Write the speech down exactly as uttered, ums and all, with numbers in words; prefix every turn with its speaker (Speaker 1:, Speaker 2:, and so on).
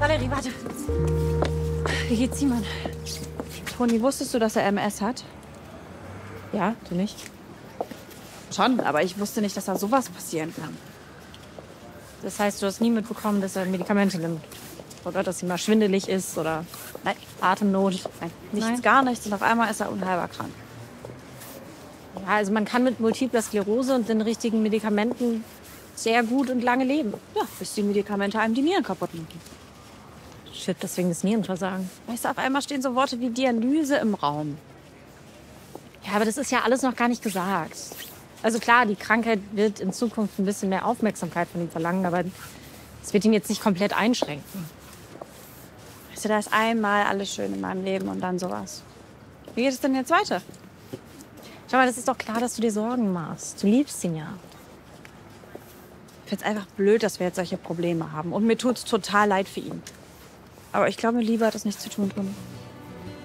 Speaker 1: Valerie, warte. Wie geht's Simon? Toni, wusstest du, dass er M S hat? Ja, du nicht? Schon, aber ich wusste nicht, dass da sowas passieren kann. Das heißt, du hast nie mitbekommen, dass er Medikamente nimmt? Oder dass ihm mal schwindelig ist oder nein, Atemnot? Nein, nichts, Nein. gar nichts. Und auf einmal ist er unheilbar krank. Ja, also man kann mit Multipler Sklerose und den richtigen Medikamenten sehr gut und lange leben. Ja, bis die Medikamente einem die Nieren kaputt machen.
Speaker 2: Shit, deswegen das Nierenversagen.
Speaker 1: Weißt du, auf einmal stehen so Worte wie Dialyse im Raum.
Speaker 2: Ja, aber das ist ja alles noch gar nicht gesagt. Also klar, die Krankheit wird in Zukunft ein bisschen mehr Aufmerksamkeit von ihm verlangen, aber es wird ihn jetzt nicht komplett einschränken.
Speaker 1: Weißt du, da ist einmal alles schön in meinem Leben und dann sowas. Wie geht es denn jetzt weiter?
Speaker 2: Schau mal, das ist doch klar, dass du dir Sorgen machst. Du liebst ihn ja.
Speaker 1: Ich finde es einfach blöd, dass wir jetzt solche Probleme haben. Und mir tut es total leid für ihn. Aber ich glaube, mir lieber hat es nichts zu tun. Toni.